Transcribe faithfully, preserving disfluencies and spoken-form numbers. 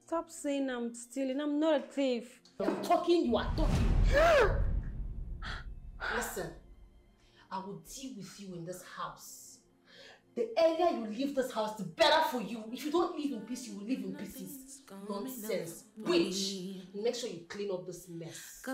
Stop saying I'm stealing. I'm not a thief. I'm talking, you are talking. Listen, I will deal with you in this house. The earlier you leave this house, the better for you. If you don't live in peace, you will live in pieces. Nonsense. Witch! Make sure you clean up this mess.